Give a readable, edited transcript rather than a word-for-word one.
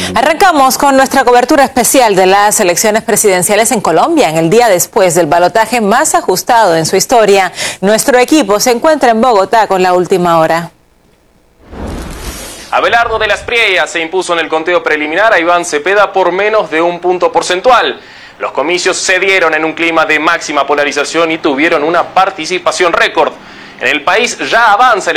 Arrancamos con nuestra cobertura especial de las elecciones presidenciales en Colombia. En el día después del balotaje más ajustado en su historia, nuestro equipo se encuentra en Bogotá con la última hora. Abelardo de las Priellas se impuso en el conteo preliminar a Iván Cepeda por menos de 1 punto porcentual. Los comicios se dieron en un clima de máxima polarización y tuvieron una participación récord. En el país ya avanza el